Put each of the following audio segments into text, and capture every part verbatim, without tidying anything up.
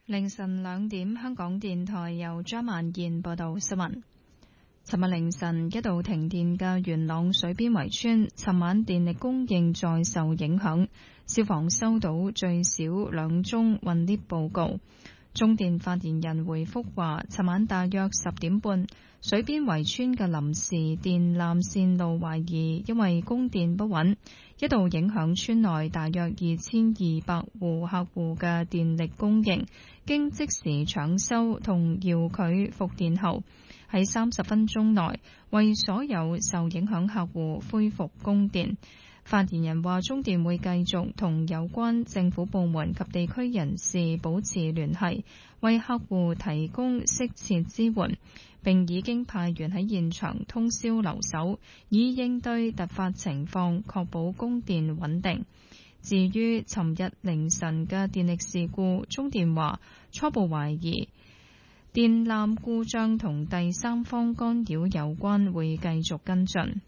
凌晨兩點，香港電台由張萬燕報道新聞。尋日凌晨一度停電嘅元朗水邊圍村，尋晚電力供應再受影響，消防收到最少兩宗困 𨋢 報告。中電發言人回覆話，尋晚大約十點半，水邊圍村嘅臨時電纜線路懷疑因為供電不穩，一度影響村內大約二千二百戶客戶嘅電力供應，經即時搶修同遙距復電後，喺三十分鐘內為所有受影響客戶恢復供電。發言人話，中電會繼續同有關政府部門及地區人士保持聯繫，為客戶提供適切支援，並已經派員喺現場通宵留守，以應對突發情況，確保供電穩定。至於尋日凌晨嘅電力事故，中電話初步懷疑電纜故障同第三方干擾有關，會繼續跟進。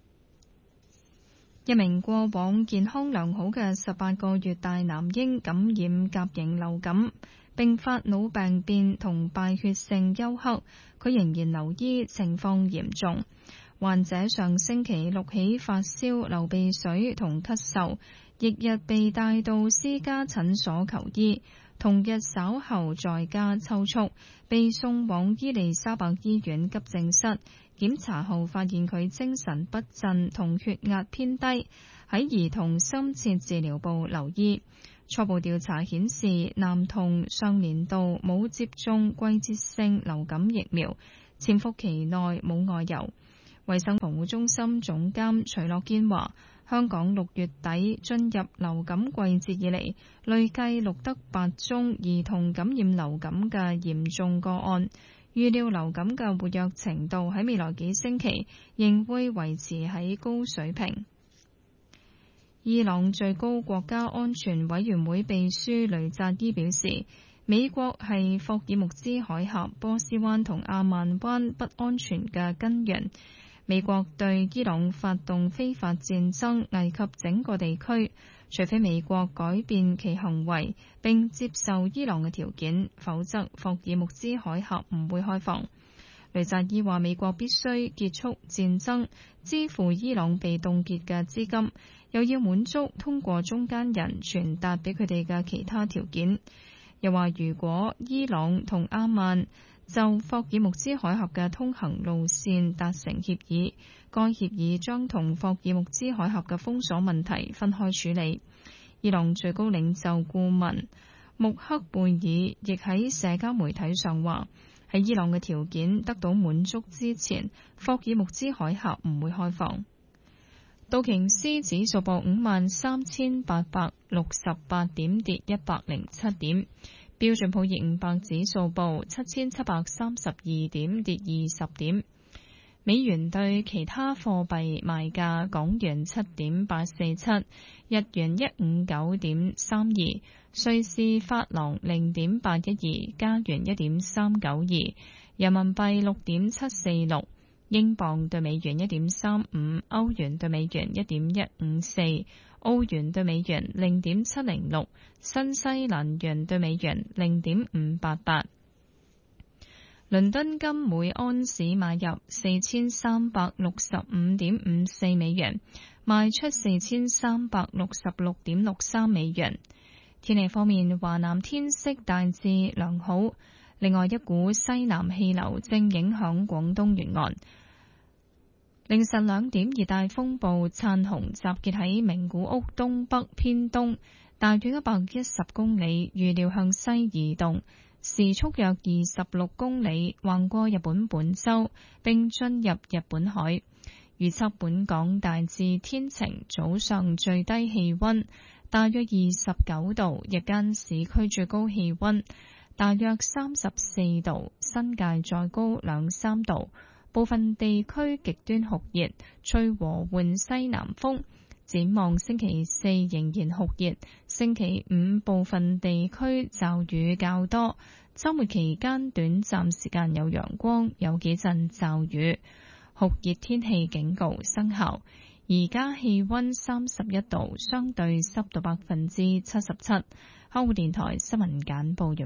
一名過往健康良好嘅十八個月大男嬰感染甲型流感，並發腦病變同敗血性休克，佢仍然留醫，情況嚴重。患者上星期六起發燒、流鼻水同咳嗽，翌日被帶到私家診所求醫，同日稍後在家抽搐，被送往伊利沙伯醫院急症室。檢查後發現佢精神不振同血壓偏低，喺兒童深切治療部留醫。初步調查顯示，男童上年度冇接種季節性流感疫苗，潛伏期內冇外遊。衛生防護中心總監徐樂堅話，香港六月底進入流感季節以嚟，累計錄得八宗兒童感染流感嘅嚴重個案。預料流感嘅活躍程度喺未來幾星期仍會維持喺高水平。伊朗最高國家安全委員會秘書雷扎伊表示，美國係霍爾木茲海峽、波斯灣同阿曼灣不安全嘅根源。美國對伊朗發動非法戰爭，危及整個地區。除非美國改變其行為並接受伊朗嘅條件，否則霍爾木茲海峽唔會開放。雷扎伊話，美國必須結束戰爭，支付伊朗被凍結嘅資金，又要滿足通過中間人傳達俾佢哋嘅其他條件。又話，如果伊朗同阿曼就霍爾木茲海峽嘅通行路線達成協議，該協議將同霍爾木茲海峽嘅封鎖問題分開處理。伊朗最高領袖顧問穆克貝爾亦喺社交媒體上話，喺伊朗嘅條件得到滿足之前，霍爾木茲海峽唔會開放。道瓊斯指數報五萬三千八百六十八點，跌一百零七點。標準普爾五百指數報七千七百三十二點，跌二十點。美元對其他貨幣賣價：港元七點八四七，日元一五九點三二，瑞士法郎零點八一二，加元一點三九二，人民幣六點七四六，英鎊對美元一點三五，歐元對美元一點一五四。澳元對美元零點七零六，新西蘭元對美元零點五八八。倫敦金每安士買入四千三百六十五點五四美元，賣出四千三百六十六點六三美元。天氣方面，華南天色大致良好，另外一股西南氣流正影響廣東沿岸。凌晨兩點，熱帶風暴燦紅集結喺名古屋東北偏東，大約一百一十公里，預料向西移動，時速約二十六公里，橫過日本本州並進入日本海。預測本港大致天晴，早上最低氣溫大約二十九度，日間市區最高氣溫大約三十四度，新界再高兩三度。部分地區極端酷熱，吹和緩西南風。展望星期四仍然酷熱，星期五部分地區驟雨較多，週末期間短暫時間有陽光，有幾陣驟雨。酷熱天氣警告生效。而家氣溫三十一度，相對濕度百分之七十七。香港電台新聞簡報完畢。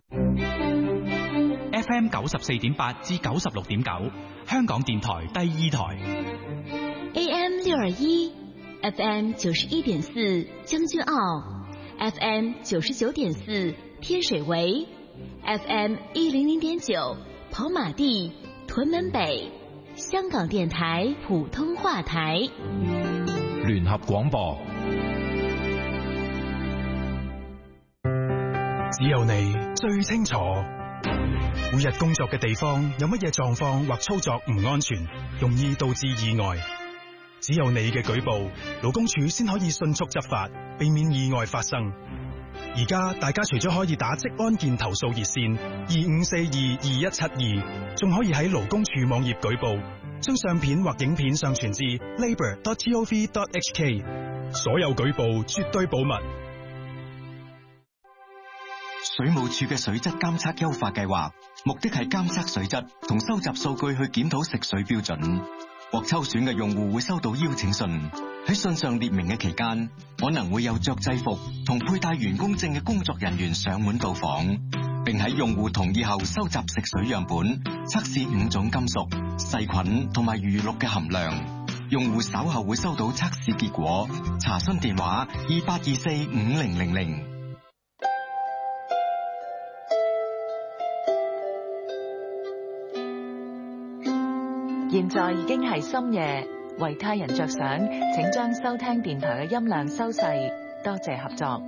F M 九十四點八至九十六點九，香港電台第二台。 A M 六二一，F M 九十一點四將軍澳 ，F M 九十九點四天水圍 ，F M 一零零點九跑馬地、屯門北，香港電台普通話台。 聯合廣播。 只有你最清楚，每日工作嘅地方有乜嘢狀況或操作唔安全，容易導致意外。只有你嘅舉報，勞工處先可以迅速執法，避免意外發生。而家大家除咗可以打職安健投訴熱線二五四二二一七二，仲可以喺勞工處網頁舉報，將相片或影片上傳至 labour dot gov dot h k。所有舉報絕對保密。 水務署嘅水質監測優化計劃，目的係監測水質同收集數據去檢討食水標準。獲抽選嘅用戶會收到邀請信，喺信上列明嘅期間，可能會有着制服同佩戴員工證嘅工作人員上門到訪，並喺用戶同意後收集食水樣本，測試五種金屬、細菌同埋餘氯嘅含量。用戶稍後會收到測試結果，查詢電話二八二四五零零零。 現在已經係深夜，為他人着想，請將收聽電台嘅音量收細，多謝合作。